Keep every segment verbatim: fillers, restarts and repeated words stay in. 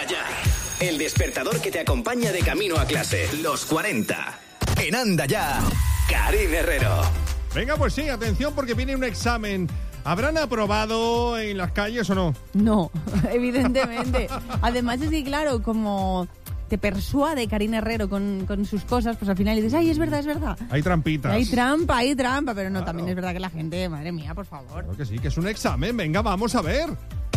Anda Ya. El despertador que te acompaña de camino a clase. Los cuarenta. En Anda Ya, Karyn Herrero. Venga, pues sí, atención porque viene un examen. ¿Habrán aprobado en las calles o no? No, evidentemente. Además es que, claro, como te persuade Karyn Herrero con, con sus cosas, pues al final dices, ay, es verdad, es verdad. Hay trampitas. Hay trampa, hay trampa, pero no, Claro. También es verdad que la gente, madre mía, por favor. Claro que sí, que es un examen. Venga, vamos a ver.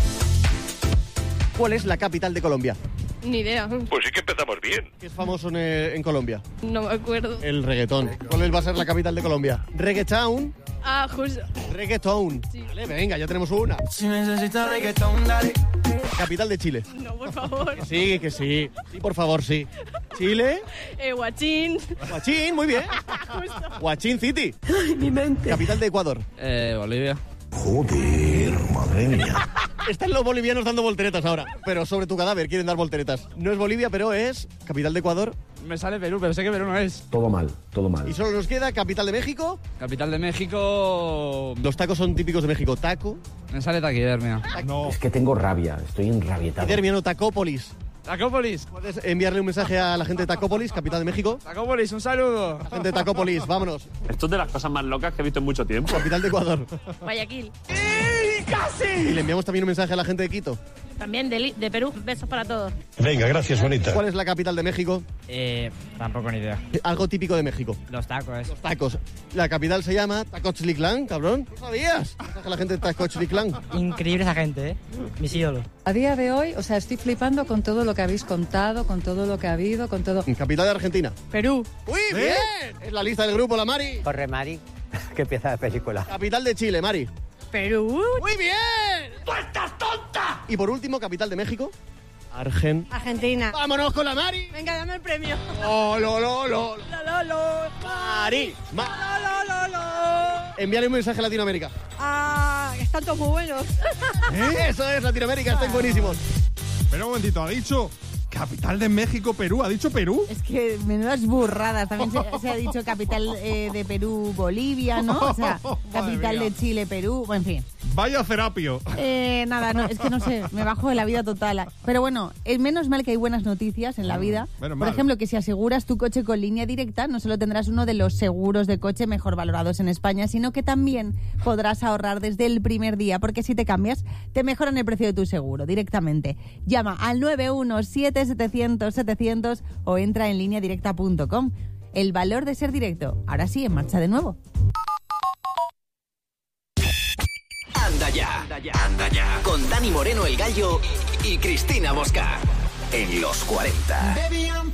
¿Cuál es la capital de Colombia? Ni idea. Pues sí que empezamos bien. ¿Qué es famoso en, eh, en Colombia? No me acuerdo. El reggaetón. ¿Cuál va a ser la capital de Colombia? Reggaetown. Ah, justo. Reggaetown. Sí. Vale, venga, ya tenemos una. Si necesitas reggaetón, dale. Capital de Chile. No, por favor. Que sí, que sí. Sí, por favor, sí. Chile. Eh, guachín. Huachín, muy bien. Huachín City. Mi mente. Capital de Ecuador. Eh, Bolivia. Joder, madre mía. Están los bolivianos dando volteretas ahora. Pero sobre tu cadáver quieren dar volteretas. No es Bolivia, pero es capital de Ecuador. Me sale Perú, pero sé que Perú no es. Todo mal, todo mal. Y solo nos queda capital de México. Capital de México... Los tacos son típicos de México. Taco. Me sale taquidermia. No. Es que tengo rabia, estoy enrabietado. Termiano Tacópolis. Tacópolis. ¿Puedes enviarle un mensaje a la gente de Tacópolis, capital de México? Tacópolis, un saludo. Gente de Tacópolis, vámonos. Esto es de las cosas más locas que he visto en mucho tiempo. Capital de Ecuador. Guayaquil. Y le enviamos también un mensaje a la gente de Quito. También de, Li- de Perú. Besos para todos. Venga, gracias, bonita. ¿Cuál es la capital de México? Eh, tampoco ni idea. Algo típico de México. Los tacos. Los tacos. La capital se llama Tacochlitlán, cabrón. ¿No sabías? Mensaje a la gente de Tacochlitlán. Increíble esa gente, ¿eh? Mis ídolos. A día de hoy, o sea, estoy flipando con todo lo que habéis contado, con todo lo que ha habido, con todo... Capital de Argentina. Perú. ¡Uy, bien! Es la lista del grupo, la Mari. Corre, Mari. Qué pieza de película. Capital de Chile, Mari. Perú. ¡Muy bien! ¡Tú estás tonta! Y por último, capital de México. Argen. Argentina. ¡Vámonos con la Mari! Venga, dame el premio. ¡Oh, lo, lo, lo! Lo, lo, lo. ¡Mari! Ma- Lo, lo, lo, lo. Envíale un mensaje a Latinoamérica. Ah, están todos muy buenos. Eso es, Latinoamérica, están buenísimos. Pero un momentito, ha dicho capital de México, Perú. ¿Ha dicho Perú? Es que menudas burradas. También se, se ha dicho capital eh, de Perú, Bolivia, ¿no? O sea, capital mía. de Chile, Perú. Bueno, en fin. Vaya Serapio. Eh, nada, no, es que no sé, me bajo de la vida total. Pero bueno, es menos mal que hay buenas noticias en la vida. menos Por mal. ejemplo, que si aseguras tu coche con Línea Directa, no solo tendrás uno de los seguros de coche mejor valorados en España, sino que también podrás ahorrar desde el primer día, porque si te cambias, te mejoran el precio de tu seguro directamente. Llama al nueve uno siete setecientos setecientos o entra en línea directa punto com. El valor de ser directo. Ahora sí, en marcha de nuevo. Anda Ya. Anda Ya. Con Dani Moreno el Gallo y Cristina Mosca. En los cuarenta. Baby, I'm